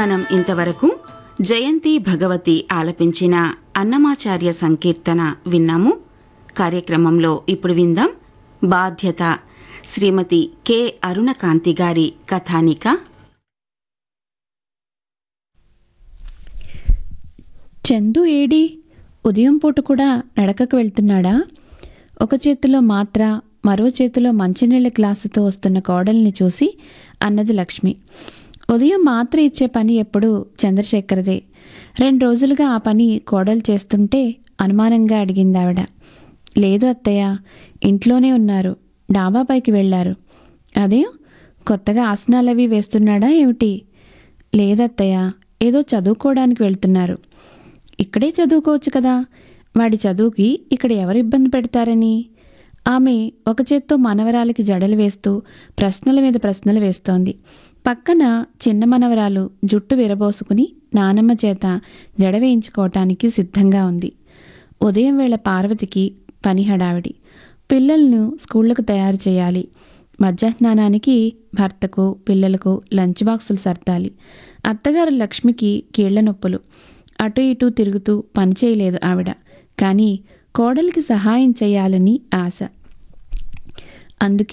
మనం ఇంతవరకు జయంతి భగవతి ఆలపించిన అన్నమాచార్య సంకీర్తన విన్నాము. కార్యక్రమంలో ఇప్పుడు విందాం బాధ్యత, శ్రీమతి కె అరుణకాంతి గారి కథానిక. చందు ఏడి? ఉదయం పూట కూడా నడకకు వెళ్తున్నాడా? ఒక చేతిలో మాత్ర, మరో చేతిలో మంచినీళ్ళ గ్లాసుతో వస్తున్న కోడల్ని చూసి అన్నది లక్ష్మి. ఉదయం మాత్ర ఇచ్చే పని ఎప్పుడూ చంద్రశేఖరదే. 2 రోజులుగా ఆ పని కోడలు చేస్తుంటే అనుమానంగా అడిగిందావిడ. లేదు అత్తయ్య, ఇంట్లోనే ఉన్నారు, డాబాపైకి వెళ్ళారు. అదే కొత్తగా ఆసనాలవి వేస్తున్నాడా ఏమిటి? లేదత్తయ్య, ఏదో చదువుకోవడానికి వెళ్తున్నారు. ఇక్కడే చదువుకోవచ్చు కదా, వాడి చదువుకి ఇక్కడ ఎవరు ఇబ్బంది పెడతారని. ఆమె ఒక చేత్తో మనవరాలికి జడలు వేస్తూ ప్రశ్నల మీద ప్రశ్నలు వేస్తోంది. పక్కన చిన్న మనవరాలు జుట్టు విరబోసుకుని నానమ్మ చేత జడ వేయించుకోవటానికి సిద్ధంగా ఉంది. ఉదయం వేళ పార్వతికి పని హడావిడి. పిల్లలను స్కూళ్లకు తయారు చేయాలి. మధ్యాహ్నానికి భర్తకు పిల్లలకు లంచ్ బాక్సులు సర్దాలి. అత్తగారు లక్ష్మికి కీళ్ల నొప్పులు. అటు ఇటు తిరుగుతూ పని చేయలేదు ఆవిడ. కానీ కోడలికి సహాయం చేయాలని ఆశ. అందుకే